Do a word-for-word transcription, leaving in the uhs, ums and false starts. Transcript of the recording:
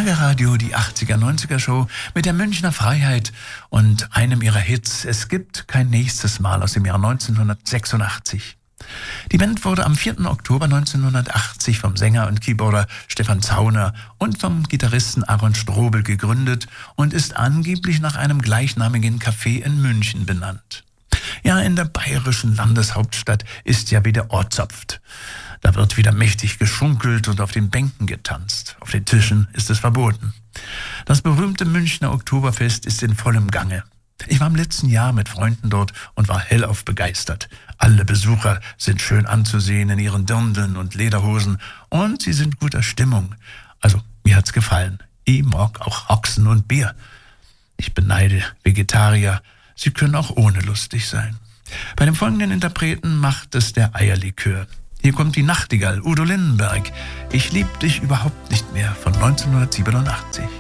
Schlagerradio, die achtziger-neunziger-Show mit der Münchner Freiheit und einem ihrer Hits Es gibt kein nächstes Mal aus dem Jahr neunzehnhundertsechsundachtzig. Die Band wurde am vierten Oktober neunzehnhundertachtzig vom Sänger und Keyboarder Stefan Zauner und vom Gitarristen Aaron Strobel gegründet und ist angeblich nach einem gleichnamigen Café in München benannt. Ja, in der bayerischen Landeshauptstadt ist ja wieder Ortsapft. Da wird wieder mächtig geschunkelt und auf den Bänken getanzt. Auf den Tischen ist es verboten. Das berühmte Münchner Oktoberfest ist in vollem Gange. Ich war im letzten Jahr mit Freunden dort und war hellauf begeistert. Alle Besucher sind schön anzusehen in ihren Dirndln und Lederhosen und sie sind guter Stimmung. Also, mir hat's gefallen. Ich mag auch Haxen und Bier. Ich beneide Vegetarier. Sie können auch ohne lustig sein. Bei dem folgenden Interpreten macht es der Eierlikör. Hier kommt die Nachtigall, Udo Lindenberg. Ich lieb dich überhaupt nicht mehr von neunzehnhundertsiebenundachtzig.